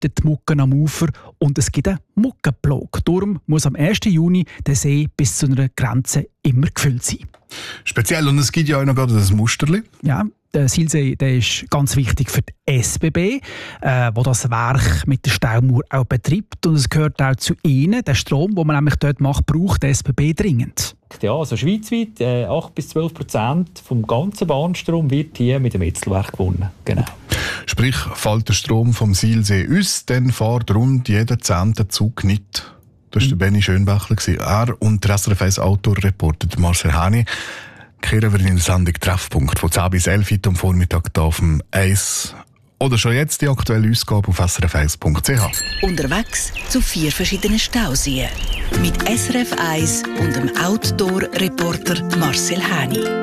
die Mucken am Ufer und es gibt einen Muckenplag. Darum muss am 1. Juni der See bis zu einer Grenze immer gefüllt sein. Speziell, und es gibt ja auch noch gerade das Musterli. Ja, der Silsee, der ist ganz wichtig für die SBB, wo das Werk mit der Staumauer auch betreibt. Und es gehört auch zu ihnen. Der Strom, den man nämlich dort macht, braucht der SBB dringend. Ja, also schweizweit 8-12% vom ganzen Bahnstrom wird hier mit dem Etzelwerk gewonnen. Genau. Sprich, fällt der Strom vom Silsee aus, dann fährt rund jeden 10. Zug nicht. Das war der Benni Schönbächler. Er und der SRF 1 Autoreporter Marcel Hani kehren wir in der Sendung Treffpunkt von 10 bis 11 heute am Vormittag hier auf dem 1. Oder schon jetzt die aktuelle Ausgabe auf srf1.ch. Unterwegs zu 4 verschiedenen Stauseen. Mit SRF 1 und dem Outdoor-Reporter Marcel Hani.